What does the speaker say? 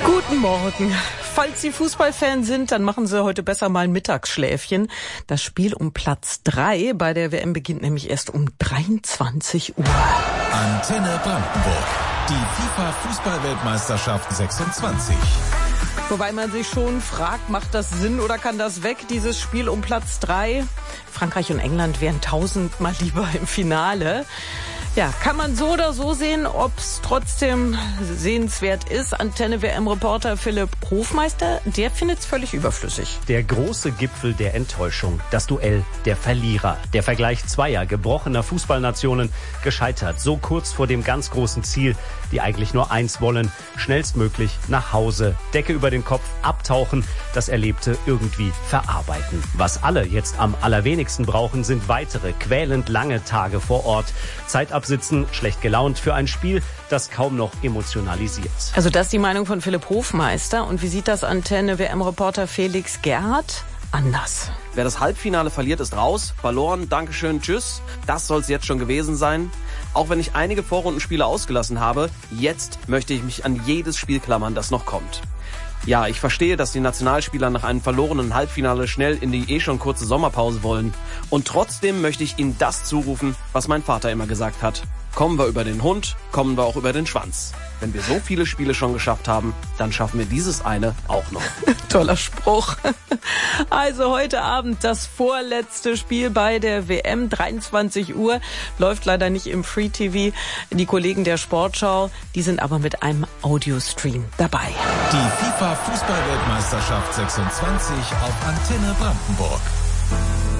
Guten Morgen. Falls Sie Fußballfan sind, dann machen Sie heute besser mal ein Mittagsschläfchen. Das Spiel um Platz 3 bei der WM beginnt nämlich erst um 23 Uhr. Antenne Brandenburg. Die FIFA-Fußball-Weltmeisterschaft 26. Wobei man sich schon fragt, macht das Sinn oder kann das weg, dieses Spiel um Platz 3? Frankreich und England wären tausendmal lieber im Finale. Ja, kann man so oder so sehen, ob es trotzdem sehenswert ist. Antenne-WM-Reporter Philipp Hofmeister, der findet es völlig überflüssig. Der große Gipfel der Enttäuschung, das Duell der Verlierer. Der Vergleich zweier gebrochener Fußballnationen, gescheitert so kurz vor dem ganz großen Ziel, die eigentlich nur eins wollen, schnellstmöglich nach Hause, Decke über den Kopf, abtauchen, das Erlebte irgendwie verarbeiten. Was alle jetzt am allerwenigsten brauchen, sind weitere quälend lange Tage vor Ort. Zeit absitzen, schlecht gelaunt für ein Spiel, das kaum noch emotionalisiert. Also das ist die Meinung von Philipp Hofmeister. Und wie sieht das Antenne-WM-Reporter Felix Gerhardt? Anders. Wer das Halbfinale verliert, ist raus. Verloren, Dankeschön, tschüss. Das soll es jetzt schon gewesen sein. Auch wenn ich einige Vorrundenspiele ausgelassen habe, jetzt möchte ich mich an jedes Spiel klammern, das noch kommt. Ja, ich verstehe, dass die Nationalspieler nach einem verlorenen Halbfinale schnell in die schon kurze Sommerpause wollen. Und trotzdem möchte ich ihnen das zurufen, was mein Vater immer gesagt hat. Kommen wir über den Hund, kommen wir auch über den Schwanz. Wenn wir so viele Spiele schon geschafft haben, dann schaffen wir dieses eine auch noch. Toller Spruch. Also heute Abend das vorletzte Spiel bei der WM, 23 Uhr, läuft leider nicht im Free TV. Die Kollegen der Sportschau, die sind aber mit einem Audiostream dabei. Die FIFA-Fußball-Weltmeisterschaft 26 auf Antenne Brandenburg.